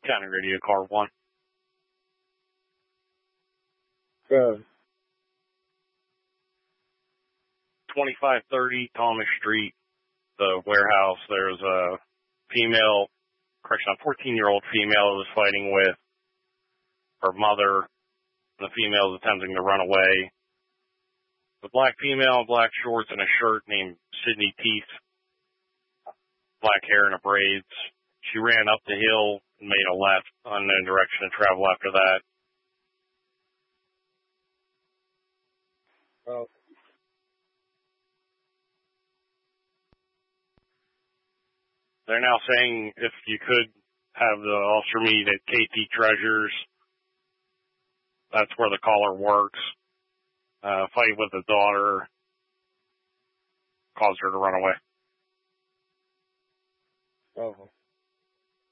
County Radio Car 1. 2530 Thomas Street, the warehouse. There's a female, 14-year-old female who was fighting with her mother. The female is attempting to run away. The black female in black shorts and a shirt named Sydney Teeth, black hair and a braids. She ran up the hill and made a left, unknown direction to travel after that. Oh. They're now saying if you could have the officer meet at KT Treasures, that's where the caller works. Fight with the daughter caused her to run away. Oh.